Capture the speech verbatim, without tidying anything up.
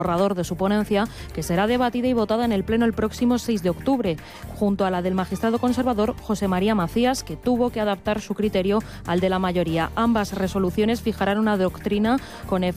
borrador de su ponencia, que será debatida y votada en el Pleno el próximo seis de octubre, junto a la del magistrado conservador José María Macías, que tuvo que adaptar su criterio al de la mayoría. Ambas resoluciones fijarán una doctrina con efectos